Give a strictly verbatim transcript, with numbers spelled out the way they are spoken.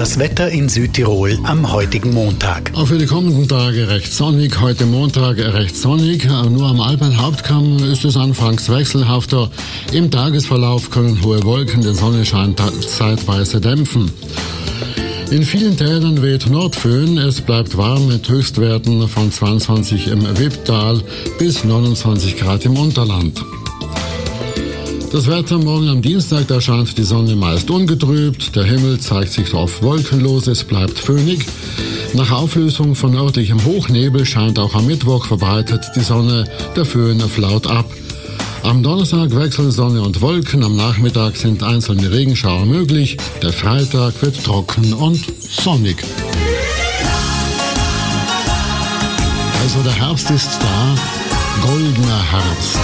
Das Wetter in Südtirol am heutigen Montag. Auch für die kommenden Tage recht sonnig. Heute Montag recht sonnig. Nur am Alpenhauptkamm ist es anfangs wechselhafter. Im Tagesverlauf können hohe Wolken den Sonnenschein zeitweise dämpfen. In vielen Tälern weht Nordföhn. Es bleibt warm mit Höchstwerten von zweiundzwanzig im Wipptal bis neunundzwanzig Grad im Unterland. Das Wetter morgen am Dienstag, da scheint die Sonne meist ungetrübt. Der Himmel zeigt sich oft wolkenlos, es bleibt föhnig. Nach Auflösung von örtlichem Hochnebel scheint auch am Mittwoch verbreitet die Sonne, der Föhn flaut ab. Am Donnerstag wechseln Sonne und Wolken, am Nachmittag sind einzelne Regenschauer möglich. Der Freitag wird trocken und sonnig. Also der Herbst ist da, goldener Herbst.